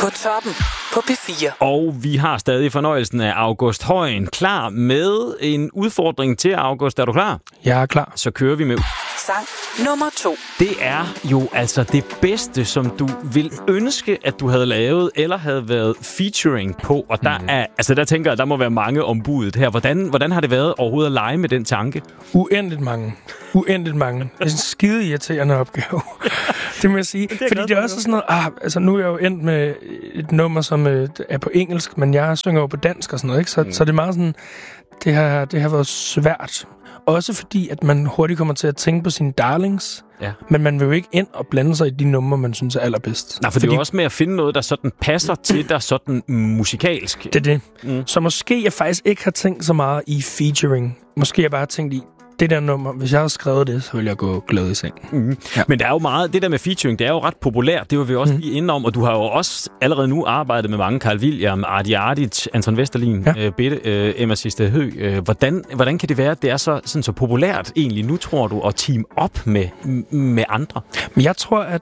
På toppen på P4. Og vi har stadig fornøjelsen af August Højen klar med en udfordring til August. Er du klar? Jeg er klar. Så kører vi med Sang nummer 2. Det er jo altså det bedste, som du vil ønske, at du havde lavet, eller havde været featuring på. Og der tænker jeg, der må være mange om budet her. Hvordan har det været overhovedet at lege med den tanke? Uendeligt mange. Det er en skide irriterende opgave. Det må jeg sige. Fordi det er også sådan noget, nu er jeg jo endt med et nummer, som er på engelsk, men jeg synger jo på dansk og sådan noget, ikke? Så det er meget sådan, det har været svært. Også fordi, at man hurtigt kommer til at tænke på sine darlings, men man vil jo ikke ind og blande sig i de numre, man synes er allerbedst. Nej, for det er jo også med at finde noget, der sådan passer til dig sådan musikalsk. Det er det. Så måske jeg faktisk ikke har tænkt så meget i featuring. Måske jeg bare har tænkt i, det der nummer, hvis jeg har skrevet det, så vil jeg gå glad i seng. Ja. Men der er jo meget, det der med featuring, det er jo ret populært. Det var vi også lige inde om, og du har jo også allerede nu arbejdet med mange. Carl William, Ardi Ardic, Anton Vesterlin, Bette, Emma Siste Høgh. Hvordan kan det være, at det er så populært egentlig nu, tror du, at team op med andre? Men jeg tror, at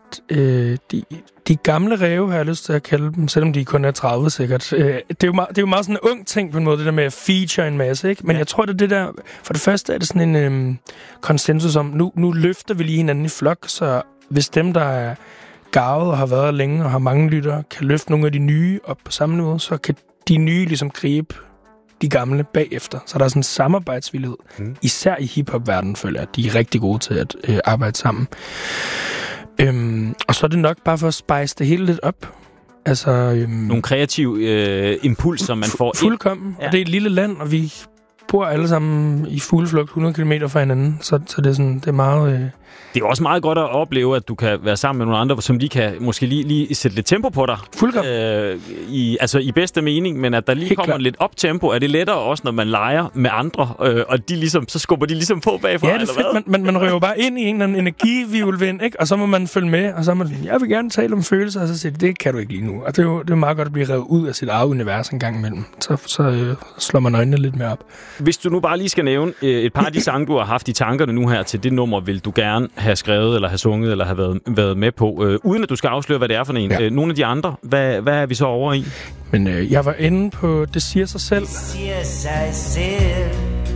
de gamle ræve, har jeg lyst til at kalde dem, selvom de kun er 30 sikkert. Det er jo meget sådan en ung ting på en måde, det der med at feature en masse, ikke? Men jeg tror, det der... For det første er det sådan en konsensus om, nu løfter vi lige hinanden i flok, så hvis dem, der er garvet og har været længe og har mange lyttere, kan løfte nogle af de nye op på samme niveau, så kan de nye ligesom gribe de gamle bagefter. Så der er sådan en samarbejdsvillighed. Især i hiphop-verdenen, føler jeg, at de er rigtig gode til at arbejde sammen. Og så er det nok bare for at spice det hele lidt op. Altså, nogle kreative impulser, man får fuldkommen. Og det er et lille land, og vi bor alle sammen i fugleflugt 100 km fra hinanden. Så det er meget... Det er også meget godt at opleve, at du kan være sammen med nogle andre, som de kan måske lige sætte lidt tempo på dig. Fuldkommen. I bedste mening, men at der lige kommer lidt op-tempo. Er det lettere også, når man leger med andre, og så skubber de ligesom på bagfra? Ja, det er fedt. Man røver bare ind i en eller anden energivirvelvind, ikke? Og så må man følge med, og så er man sådan, jeg vil gerne tale om følelser, og så siger det kan du ikke lige nu. Og det er meget godt at blive revet ud af sit eget univers en gang imellem. Så slår man øjnene lidt mere op. Hvis du nu bare lige skal nævne et par af de sange, du har haft i tankerne nu her til det nummer, vil du gerne have skrevet, eller have sunget, eller have været med på, uden at du skal afsløre, hvad det er for en. Ja. Nogle af de andre, hvad er vi så over i? Men jeg var inde på Det siger sig selv. Det siger sig selv.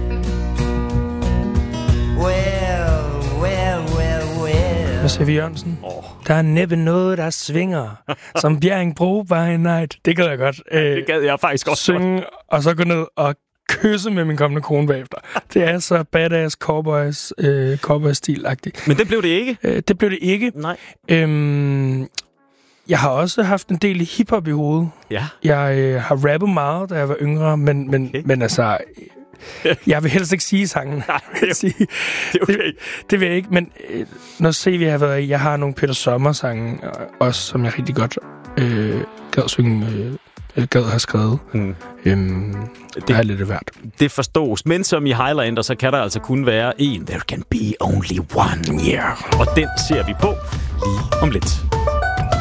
Well. Med C.V. Jørgensen. Der er næppe noget, der svinger, som Bjerringbro by night. Det gad jeg godt. Det gad jeg faktisk godt. Synge, og så gå ned og kysse med min kommende kone bagefter. Det er så badass cowboy-stil-agtigt. Men det blev det ikke? Det blev det ikke. Nej. Jeg har også haft en del hiphop i hovedet. Ja. Jeg har rappet meget, da jeg var yngre, men altså... Jeg vil helst ikke sige sangen. Nej, det er okay. Det vil jeg ikke, men når CV har været i, jeg har nogle Peter Sommer-sange også, som jeg rigtig godt gad synge... gad have skrevet. Det er lidt værd. Det forstås. Men som i Highlander, så kan der altså kun være en. There can be only one. Yeah. Og den ser vi på lige om lidt.